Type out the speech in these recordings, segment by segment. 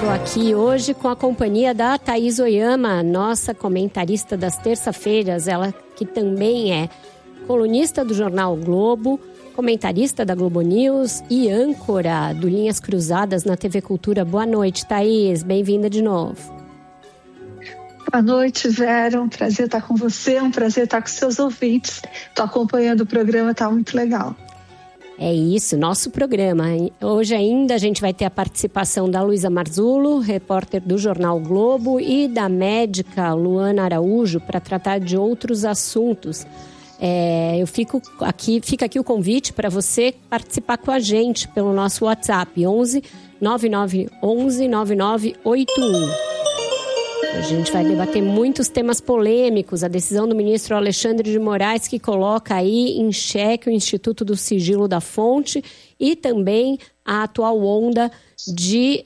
Estou aqui hoje com a companhia da Thaís Oyama, nossa comentarista das terça-feiras, ela que também é colunista do jornal Globo, comentarista da Globo News e âncora do Linhas Cruzadas na TV Cultura. Boa noite, Thaís, bem-vinda de novo. Boa noite, Vera, um prazer estar com você, um prazer estar com seus ouvintes. Estou acompanhando o programa, está muito legal. É isso, nosso programa. Hoje ainda a gente vai ter a participação da Luísa Marzullo, repórter do Jornal Globo, e da médica Luana Araújo para tratar de outros assuntos. Fica aqui o convite para você participar com a gente pelo nosso WhatsApp 11 9911 9981. A gente vai debater muitos temas polêmicos, a decisão do ministro Alexandre de Moraes que coloca aí em xeque o Instituto do Sigilo da Fonte e também a atual onda de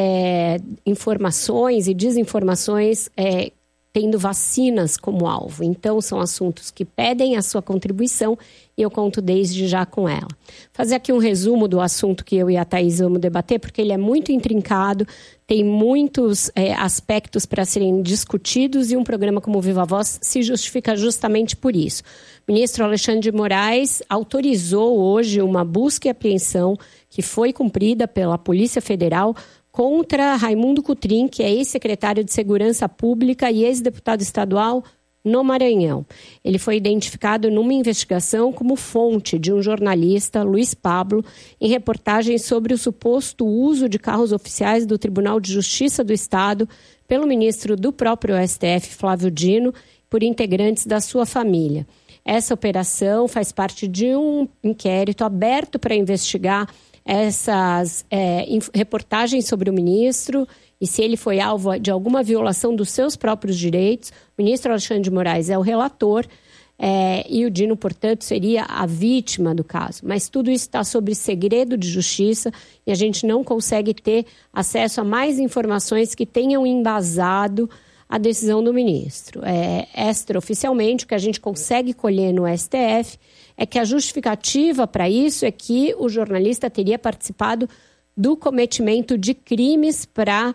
informações e desinformações tendo vacinas como alvo. Então, são assuntos que pedem a sua contribuição e eu conto desde já com ela. Fazer aqui um resumo do assunto que eu e a Thaís vamos debater, porque ele é muito intrincado, tem muitos aspectos para serem discutidos e um programa como Viva Voz se justifica justamente por isso. O ministro Alexandre de Moraes autorizou hoje uma busca e apreensão que foi cumprida pela Polícia Federal contra Raimundo Cotrim, que é ex-secretário de Segurança Pública e ex-deputado estadual no Maranhão. Ele foi identificado numa investigação como fonte de um jornalista, Luiz Pablo, em reportagens sobre o suposto uso de carros oficiais do Tribunal de Justiça do Estado pelo ministro do próprio STF, Flávio Dino, por integrantes da sua família. Essa operação faz parte de um inquérito aberto para investigar essas reportagens sobre o ministro e se ele foi alvo de alguma violação dos seus próprios direitos. O ministro Alexandre de Moraes é o relator e o Dino, portanto, seria a vítima do caso. Mas tudo isso está sob segredo de justiça e a gente não consegue ter acesso a mais informações que tenham embasado a decisão do ministro. Extraoficialmente, o que a gente consegue colher no STF é que a justificativa para isso é que o jornalista teria participado do cometimento de crimes para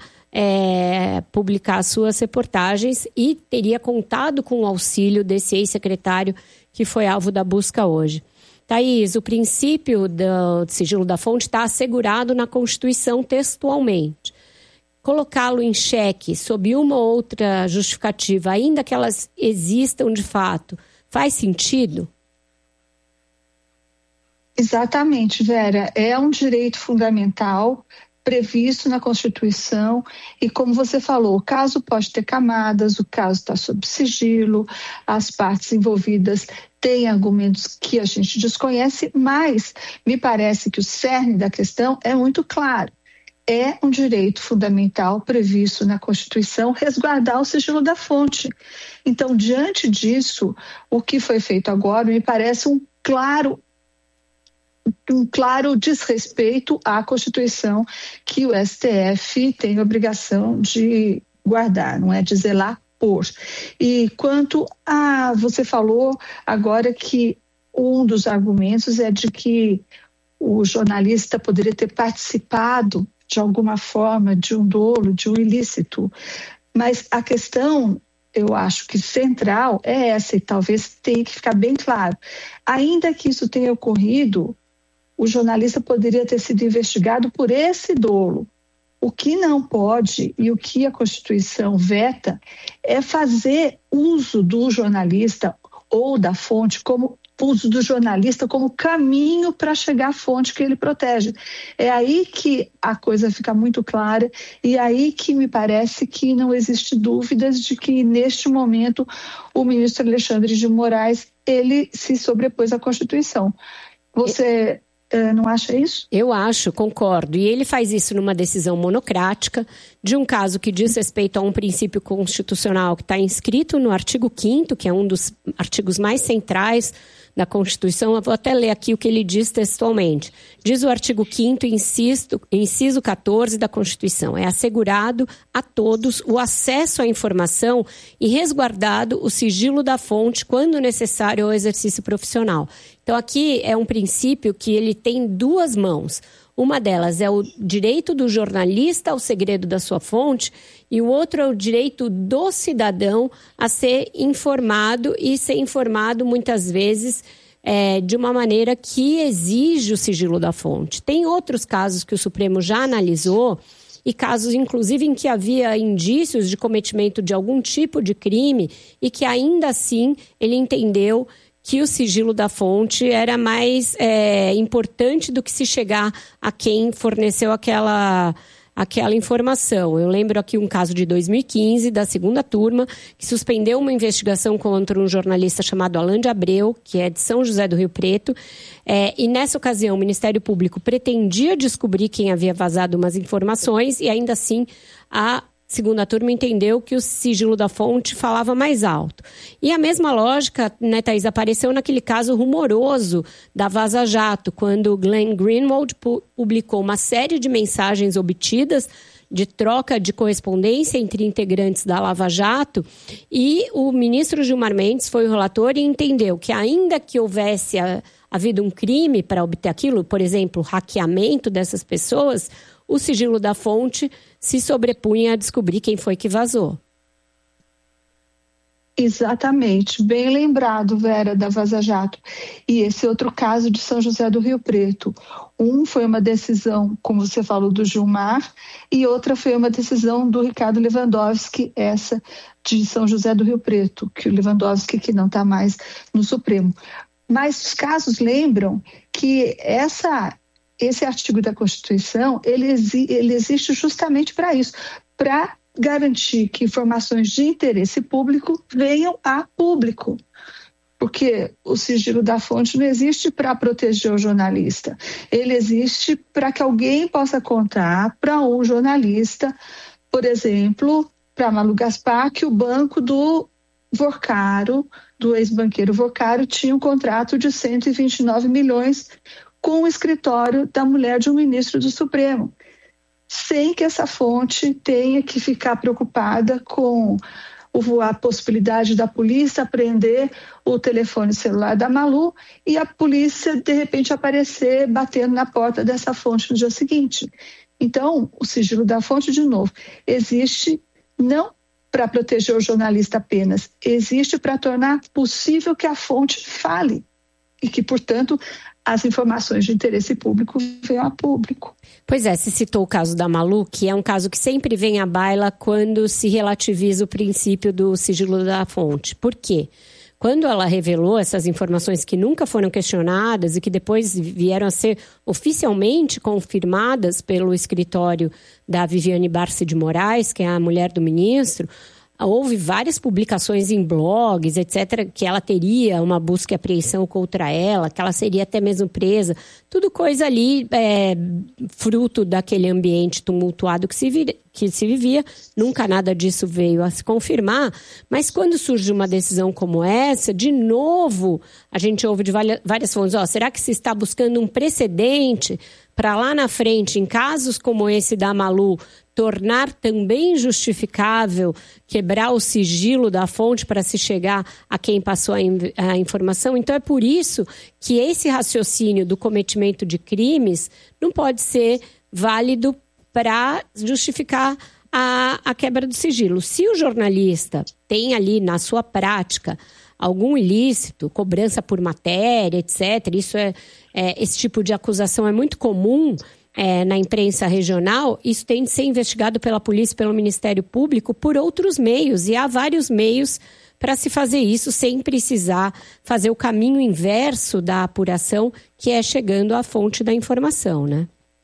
publicar suas reportagens e teria contado com o auxílio desse ex-secretário que foi alvo da busca hoje. Thaís, o princípio do sigilo da fonte está assegurado na Constituição textualmente. Colocá-lo em xeque sob uma ou outra justificativa, ainda que elas existam de fato, faz sentido? Exatamente, Vera. É um direito fundamental previsto na Constituição e, como você falou, o caso pode ter camadas, o caso está sob sigilo, as partes envolvidas têm argumentos que a gente desconhece, mas me parece que o cerne da questão é muito claro. É um direito fundamental previsto na Constituição resguardar o sigilo da fonte. Então, diante disso, o que foi feito agora me parece um claro desrespeito à Constituição que o STF tem a obrigação de guardar, não é de zelar por. E quanto a... Você falou agora que um dos argumentos é de que o jornalista poderia ter participado de alguma forma de um dolo, de um ilícito. Mas a questão, eu acho que central é essa, e talvez tenha que ficar bem claro. Ainda que isso tenha ocorrido, o jornalista poderia ter sido investigado por esse dolo. O que não pode e o que a Constituição veta é fazer uso do jornalista ou da fonte como uso do jornalista como caminho para chegar à fonte que ele protege. É aí que a coisa fica muito clara e aí que me parece que não existe dúvidas de que neste momento o ministro Alexandre de Moraes ele se sobrepôs à Constituição. Você não acha isso? Eu acho, concordo. E ele faz isso numa decisão monocrática de um caso que diz respeito a um princípio constitucional que está inscrito no artigo 5º, que é um dos artigos mais centrais da Constituição. Eu vou até ler aqui o que ele diz textualmente. Diz o artigo 5º, inciso 14 da Constituição. É assegurado a todos o acesso à informação e resguardado o sigilo da fonte quando necessário ao exercício profissional. Então aqui é um princípio que ele tem duas mãos. Uma delas é o direito do jornalista ao segredo da sua fonte e o outro é o direito do cidadão a ser informado e ser informado muitas vezes de uma maneira que exige o sigilo da fonte. Tem outros casos que o Supremo já analisou e casos, inclusive, em que havia indícios de cometimento de algum tipo de crime e que, ainda assim, ele entendeu que o sigilo da fonte era mais importante do que se chegar a quem forneceu aquela informação. Eu lembro aqui um caso de 2015, da segunda turma, que suspendeu uma investigação contra um jornalista chamado Alain de Abreu, que é de São José do Rio Preto, e nessa ocasião o Ministério Público pretendia descobrir quem havia vazado umas informações e ainda assim a segunda turma entendeu que o sigilo da fonte falava mais alto. E a mesma lógica, né, Thaís, apareceu naquele caso rumoroso da Vaza Jato, quando Glenn Greenwald publicou uma série de mensagens obtidas de troca de correspondência entre integrantes da Lava Jato, e o ministro Gilmar Mendes foi o relator e entendeu que, ainda que houvesse havido um crime para obter aquilo, por exemplo, hackeamento dessas pessoas, o sigilo da fonte se sobrepunha a descobrir quem foi que vazou. Exatamente, bem lembrado, Vera, da Vaza Jato. E esse outro caso de São José do Rio Preto. Um foi uma decisão, como você falou, do Gilmar, e outra foi uma decisão do Ricardo Lewandowski, essa de São José do Rio Preto, que o Lewandowski que não está mais no Supremo. Mas os casos lembram que esse artigo da Constituição, ele existe justamente para isso, para garantir que informações de interesse público venham a público. Porque o sigilo da fonte não existe para proteger o jornalista, ele existe para que alguém possa contar para um jornalista, por exemplo, para Malu Gaspar, que o banco do Vorcaro, do ex-banqueiro Vorcaro, tinha um contrato de 129 milhões com o escritório da mulher de um ministro do Supremo, sem que essa fonte tenha que ficar preocupada com a possibilidade da polícia apreender o telefone celular da Malu e a polícia, de repente, aparecer batendo na porta dessa fonte no dia seguinte. Então, o sigilo da fonte, de novo, existe não para proteger o jornalista apenas, existe para tornar possível que a fonte fale e que, portanto, as informações de interesse público venham a público. Pois é, se citou o caso da Malu, que é um caso que sempre vem à baila quando se relativiza o princípio do sigilo da fonte. Por quê? Quando ela revelou essas informações que nunca foram questionadas e que depois vieram a ser oficialmente confirmadas pelo escritório da Viviane Barsi de Moraes, que é a mulher do ministro, houve várias publicações em blogs, etc., que ela teria uma busca e apreensão contra ela, que ela seria até mesmo presa. Tudo coisa ali fruto daquele ambiente tumultuado que se vivia. Nunca nada disso veio a se confirmar. Mas quando surge uma decisão como essa, de novo, a gente ouve de várias fontes, será que se está buscando um precedente para lá na frente, em casos como esse da Malu, tornar também justificável quebrar o sigilo da fonte para se chegar a quem passou a informação? Então, é por isso que esse raciocínio do cometimento de crimes não pode ser válido para justificar a quebra do sigilo. Se o jornalista tem ali na sua prática algum ilícito, cobrança por matéria, etc., esse tipo de acusação é muito comum na imprensa regional, isso tem de ser investigado pela polícia e pelo Ministério Público por outros meios, e há vários meios para se fazer isso sem precisar fazer o caminho inverso da apuração, que é chegando à fonte da informação, né?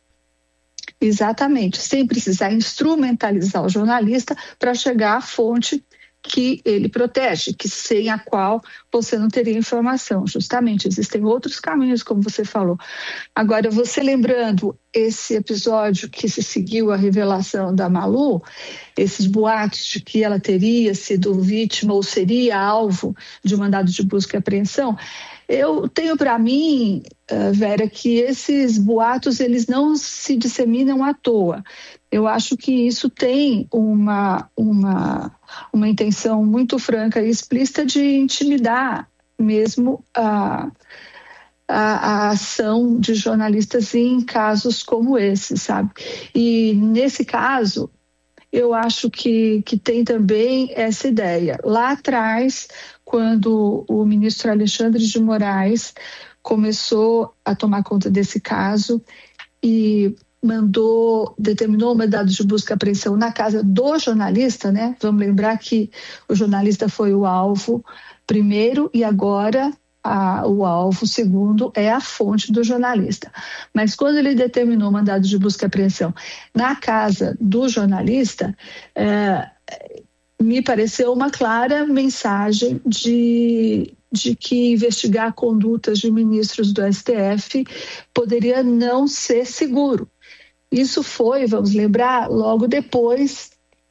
Exatamente, sem precisar instrumentalizar o jornalista para chegar à fonte que ele protege, que sem a qual você não teria informação. Justamente, existem outros caminhos, como você falou. Agora, você lembrando esse episódio que se seguiu a revelação da Malu, esses boatos de que ela teria sido vítima ou seria alvo de um mandado de busca e apreensão, eu tenho para mim, Vera, que esses boatos eles não se disseminam à toa. Eu acho que isso tem uma intenção muito franca e explícita de intimidar mesmo a ação de jornalistas em casos como esse, sabe? E nesse caso, eu acho que tem também essa ideia. Lá atrás, quando o ministro Alexandre de Moraes começou a tomar conta desse caso e determinou um mandado de busca e apreensão na casa do jornalista, né? Vamos lembrar que o jornalista foi o alvo primeiro e agora o alvo segundo é a fonte do jornalista. Mas quando ele determinou o mandado de busca e apreensão na casa do jornalista, me pareceu uma clara mensagem de que investigar condutas de ministros do STF poderia não ser seguro. Isso foi, vamos lembrar, logo depois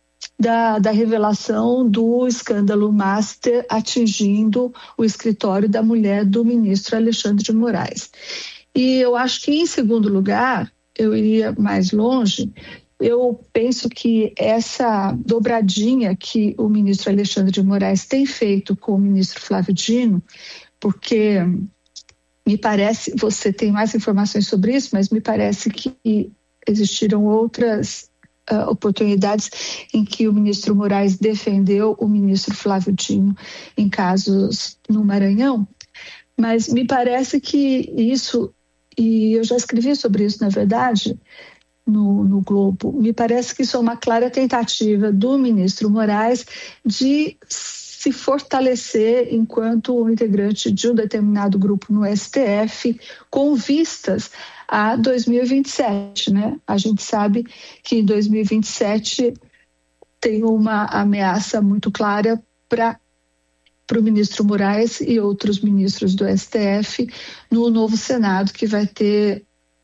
da revelação do escândalo Master atingindo o escritório da mulher do ministro Alexandre de Moraes. E eu acho que, em segundo lugar, eu iria mais longe. Eu penso que essa dobradinha que o ministro Alexandre de Moraes tem feito com o ministro Flávio Dino, porque me parece, você tem mais informações sobre isso, mas me parece que existiram outras oportunidades em que o ministro Moraes defendeu o ministro Flávio Dino em casos no Maranhão, mas me parece que isso, e eu já escrevi sobre isso, na verdade, no Globo, me parece que isso é uma clara tentativa do ministro Moraes de se fortalecer enquanto um integrante de um determinado grupo no STF, com vistas a 2027, né? A gente sabe que em 2027 tem uma ameaça muito clara para o ministro Moraes e outros ministros do STF no novo Senado, que vai ter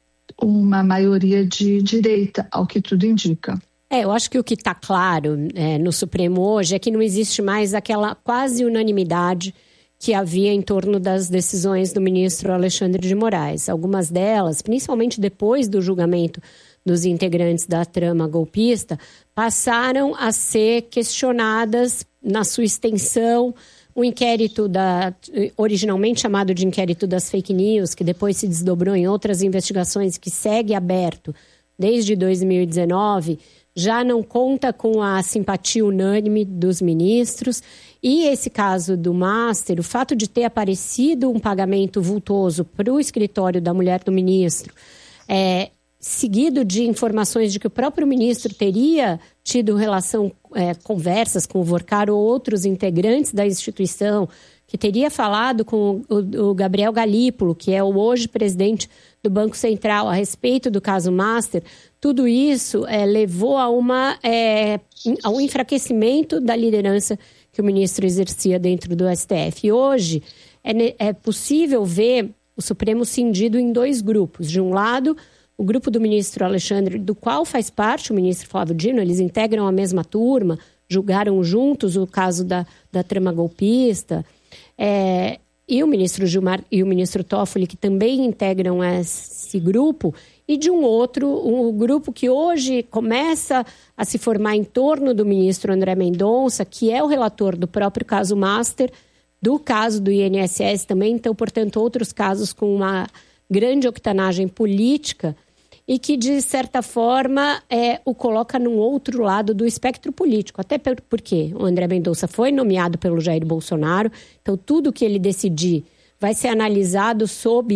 uma maioria de direita, ao que tudo indica. Eu acho que o que está claro no Supremo hoje é que não existe mais aquela quase unanimidade que havia em torno das decisões do ministro Alexandre de Moraes. Algumas delas, principalmente depois do julgamento dos integrantes da trama golpista, passaram a ser questionadas na sua extensão. O inquérito originalmente chamado de inquérito das fake news, que depois se desdobrou em outras investigações, que segue aberto desde 2019, já não conta com a simpatia unânime dos ministros. E esse caso do Master, o fato de ter aparecido um pagamento vultoso para o escritório da mulher do ministro, seguido de informações de que o próprio ministro teria tido conversas com o Vorcar ou outros integrantes da instituição, que teria falado com o Gabriel Galípolo, que é o hoje presidente do Banco Central, a respeito do caso Master, tudo isso levou a um enfraquecimento da liderança que o ministro exercia dentro do STF. E hoje é possível ver o Supremo cindido em dois grupos. De um lado, o grupo do ministro Alexandre, do qual faz parte o ministro Flávio Dino, eles integram a mesma turma, julgaram juntos o caso da trama golpista, e o ministro Gilmar e o ministro Toffoli, que também integram esse grupo, e de um outro, um grupo que hoje começa a se formar em torno do ministro André Mendonça, que é o relator do próprio caso Master, do caso do INSS também, então, portanto, outros casos com uma grande octanagem política, e que, de certa forma, o coloca num outro lado do espectro político. Até porque o André Mendonça foi nomeado pelo Jair Bolsonaro, então tudo que ele decidir vai ser analisado sob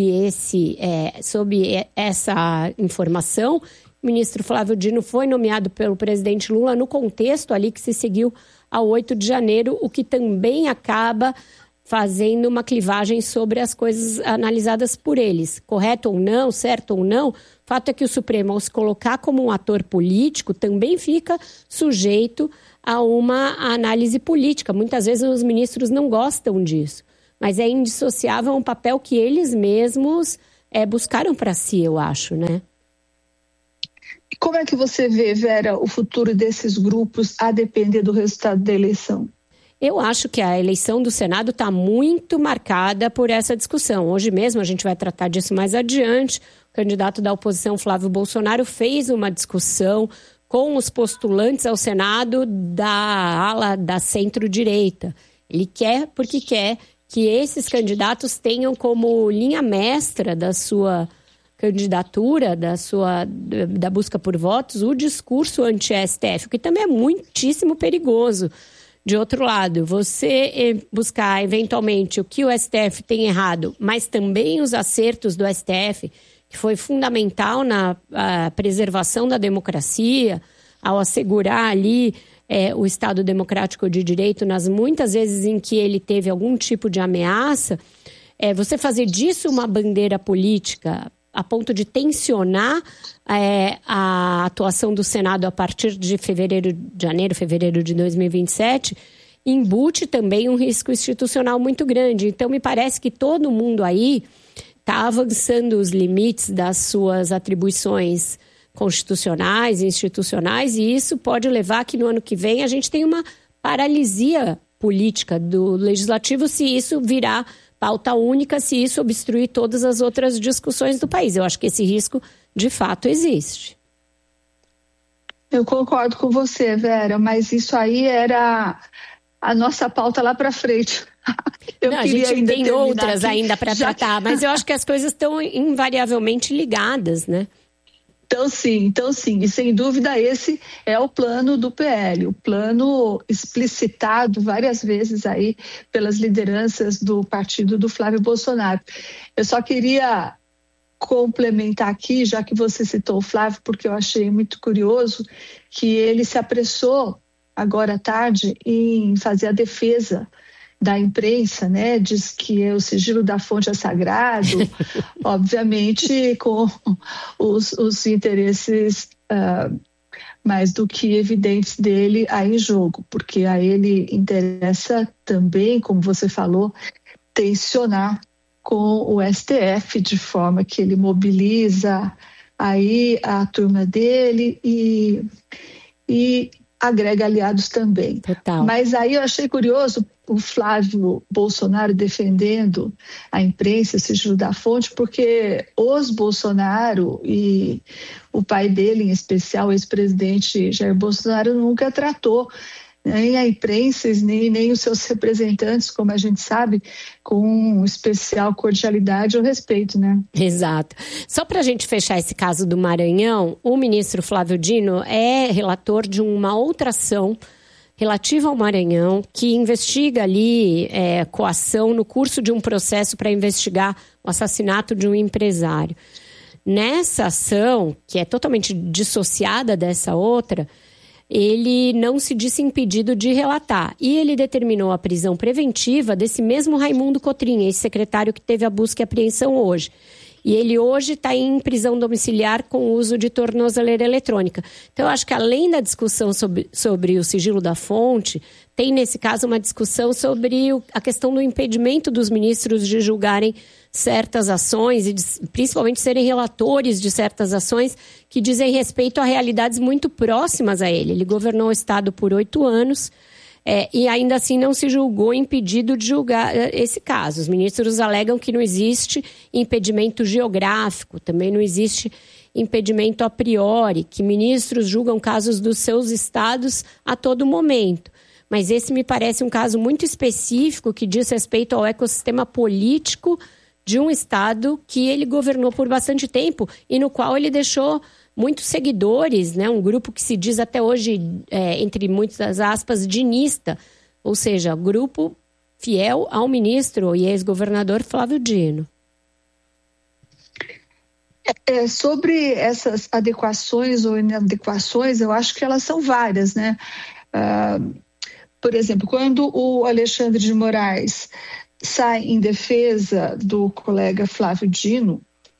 essa informação. O ministro Flávio Dino foi nomeado pelo presidente Lula no contexto ali que se seguiu ao 8 de janeiro, o que também acaba fazendo uma clivagem sobre as coisas analisadas por eles. Correto ou não, certo ou não, o fato é que o Supremo, ao se colocar como um ator político, também fica sujeito a uma análise política. Muitas vezes os ministros não gostam disso, mas é indissociável um papel que eles mesmos buscaram para si, eu acho, né? Como é que você vê, Vera, o futuro desses grupos a depender do resultado da eleição? Eu acho que a eleição do Senado está muito marcada por essa discussão. Hoje mesmo, a gente vai tratar disso mais adiante, o candidato da oposição, Flávio Bolsonaro, fez uma discussão com os postulantes ao Senado da ala da centro-direita. Ele quer porque quer que esses candidatos tenham como linha mestra da sua candidatura, da busca por votos, o discurso anti-STF, o que também é muitíssimo perigoso. De outro lado, você buscar eventualmente o que o STF tem errado, mas também os acertos do STF, que foi fundamental na preservação da democracia, ao assegurar ali o Estado democrático de direito, nas muitas vezes em que ele teve algum tipo de ameaça, você fazer disso uma bandeira política a ponto de tensionar a atuação do Senado a partir de janeiro, fevereiro de 2027, embute também um risco institucional muito grande. Então, me parece que todo mundo aí está avançando os limites das suas atribuições constitucionais, institucionais, e isso pode levar que no ano que vem a gente tenha uma paralisia política do legislativo se isso virar pauta única, se isso obstruir todas as outras discussões do país. Eu acho que esse risco, de fato, existe. Eu concordo com você, Vera, mas isso aí era a nossa pauta lá para frente. A gente tem outras ainda para tratar, mas eu acho que as coisas estão invariavelmente ligadas, né? Então sim, e sem dúvida esse é o plano do PL, o plano explicitado várias vezes aí pelas lideranças do partido do Flávio Bolsonaro. Eu só queria complementar aqui, já que você citou o Flávio, porque eu achei muito curioso que ele se apressou agora à tarde em fazer a defesa da imprensa, né? Diz que o sigilo da fonte é sagrado, obviamente com os interesses mais do que evidentes dele aí em jogo, porque a ele interessa também, como você falou, tensionar com o STF, de forma que ele mobiliza aí a turma dele e agrega aliados também. Total. Mas aí eu achei curioso o Flávio Bolsonaro defendendo a imprensa, o sigilo da fonte, porque os Bolsonaro e o pai dele, em especial o ex-presidente Jair Bolsonaro, nunca tratou nem a imprensa, nem os seus representantes, como a gente sabe, com especial cordialidade ou respeito, né? Exato. Só para a gente fechar esse caso do Maranhão, o ministro Flávio Dino é relator de uma outra ação relativa ao Maranhão, que investiga ali coação no curso de um processo para investigar o assassinato de um empresário. Nessa ação, que é totalmente dissociada dessa outra, ele não se disse impedido de relatar. E ele determinou a prisão preventiva desse mesmo Raimundo Cotrim, esse secretário que teve a busca e apreensão hoje. E ele hoje está em prisão domiciliar com uso de tornozeleira eletrônica. Então, eu acho que além da discussão sobre o sigilo da fonte, tem nesse caso uma discussão sobre a questão do impedimento dos ministros de julgarem certas ações e principalmente serem relatores de certas ações que dizem respeito a realidades muito próximas a ele. Ele governou o Estado por 8 anos e ainda assim não se julgou impedido de julgar esse caso. Os ministros alegam que não existe impedimento geográfico, também não existe impedimento a priori, que ministros julgam casos dos seus estados a todo momento. Mas esse me parece um caso muito específico que diz respeito ao ecossistema político de um estado que ele governou por bastante tempo e no qual ele deixou muitos seguidores, né? Um grupo que se diz até hoje, entre muitas aspas, dinista, ou seja, grupo fiel ao ministro e ex-governador Flávio Dino. Sobre essas adequações ou inadequações, eu acho que elas são várias, né? Por exemplo, quando o Alexandre de Moraes sai em defesa do colega Flávio Dino,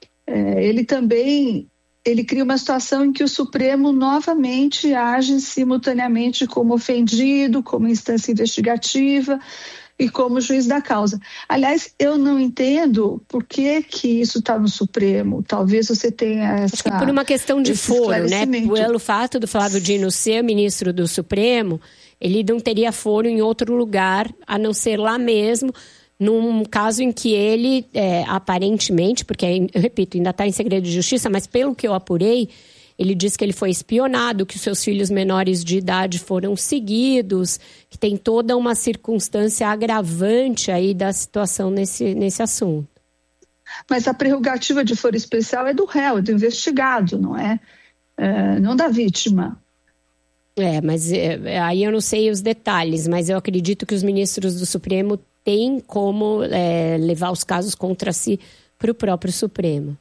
ele cria uma situação em que o Supremo novamente age simultaneamente como ofendido, como instância investigativa e como juiz da causa. Aliás, eu não entendo por que isso está no Supremo. Talvez você tenha essa... Acho que por uma questão de foro, né? Pelo fato do Flávio Dino ser ministro do Supremo, ele não teria foro em outro lugar, a não ser lá mesmo, num caso em que ele, aparentemente, porque, eu repito, ainda está em segredo de justiça, mas pelo que eu apurei, Ele diz que ele foi espionado, que os seus filhos menores de idade foram seguidos, que tem toda uma circunstância agravante aí da situação nesse assunto. Mas a prerrogativa de foro especial é do réu, é do investigado, não é? Não da vítima. Mas aí eu não sei os detalhes, mas eu acredito que os ministros do Supremo têm como levar os casos contra si para o próprio Supremo.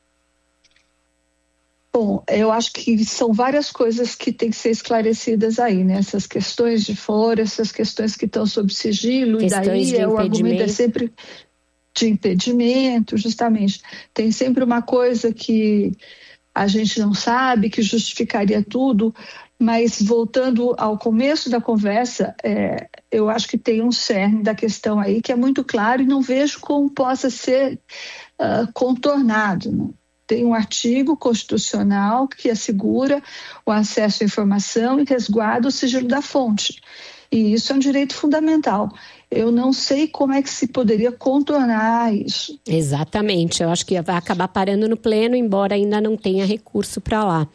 Bom, eu acho que são várias coisas que têm que ser esclarecidas aí, né? Essas questões de foro, essas questões que estão sob sigilo, e daí o argumento é sempre de impedimento, justamente. Tem sempre uma coisa que a gente não sabe, que justificaria tudo, mas voltando ao começo da conversa, eu acho que tem um cerne da questão aí que é muito claro e não vejo como possa ser contornado, né? Tem um artigo constitucional que assegura o acesso à informação e resguarda o sigilo da fonte. E isso é um direito fundamental. Eu não sei como é que se poderia contornar isso. Exatamente. Eu acho que vai acabar parando no pleno, embora ainda não tenha recurso para lá.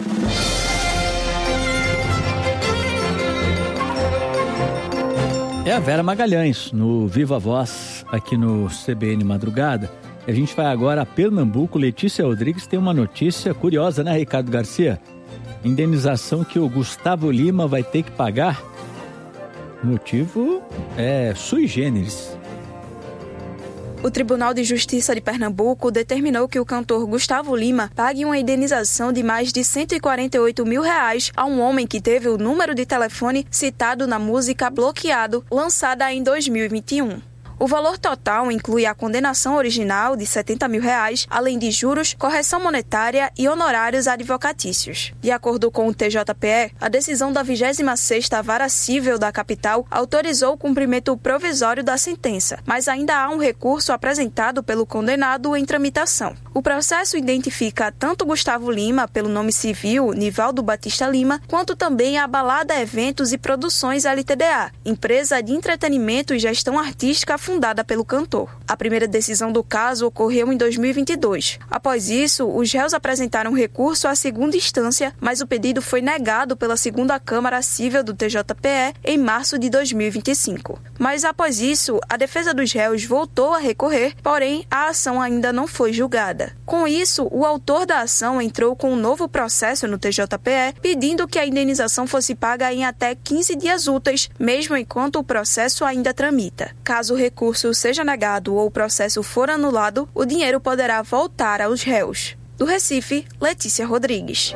É a Vera Magalhães, no Viva Voz, aqui no CBN Madrugada. A gente vai agora a Pernambuco. Letícia Rodrigues tem uma notícia curiosa, né, Ricardo Garcia? Indenização que o Gustavo Lima vai ter que pagar. O motivo é sui generis. O Tribunal de Justiça de Pernambuco determinou que o cantor Gustavo Lima pague uma indenização de mais de R$148 mil a um homem que teve o número de telefone citado na música Bloqueado, lançada em 2021. O valor total inclui a condenação original de R$70 mil, além de juros, correção monetária e honorários advocatícios. De acordo com o TJPE, a decisão da 26ª Vara Cível da capital autorizou o cumprimento provisório da sentença, mas ainda há um recurso apresentado pelo condenado em tramitação. O processo identifica tanto Gustavo Lima, pelo nome civil Nivaldo Batista Lima, quanto também a Balada Eventos e Produções LTDA, empresa de entretenimento e gestão artística fundada pelo cantor. A primeira decisão do caso ocorreu em 2022. Após isso, os réus apresentaram recurso à segunda instância, mas o pedido foi negado pela segunda Câmara Cível do TJPE em março de 2025. Mas após isso, a defesa dos réus voltou a recorrer, porém a ação ainda não foi julgada. Com isso, o autor da ação entrou com um novo processo no TJPE, pedindo que a indenização fosse paga em até 15 dias úteis, mesmo enquanto o processo ainda tramita. Caso o recurso seja negado ou o processo for anulado, o dinheiro poderá voltar aos réus. Do Recife, Letícia Rodrigues.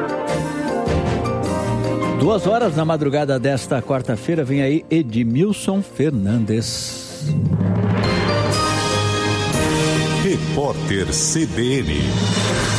2h na madrugada desta quarta-feira, vem aí Edmilson Fernandes. Repórter CBN.